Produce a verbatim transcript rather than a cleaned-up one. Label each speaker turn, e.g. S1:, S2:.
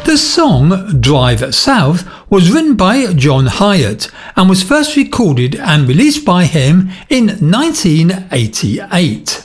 S1: The song Drive South was written by John Hiatt and was first recorded and released by him in nineteen eighty-eight.